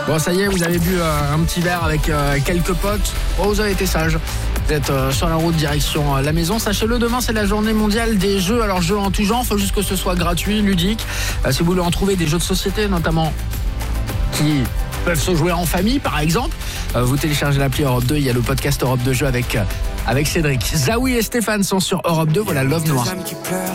Bon, ça y est, vous avez bu un petit verre avec quelques potes. Oh, vous avez été sages. Vous êtes sur la route direction la maison. Sachez-le, demain, c'est la journée mondiale des jeux. Alors, jeux en tout genre, il faut juste que ce soit gratuit, ludique. Si vous voulez en trouver des jeux de société, notamment, qui peuvent se jouer en famille, par exemple, vous téléchargez l'appli Europe 2. Il y a le podcast Europe 2 Jeux avec Cédric. Zawi et Stéphane sont sur Europe 2. Voilà, Love Noir.